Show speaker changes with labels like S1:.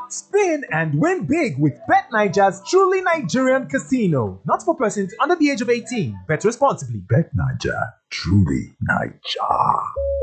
S1: Spin and win big with Bet Niger's truly Nigerian casino. Not for persons under the age of 18. Bet responsibly. Bet Niger, truly Niger.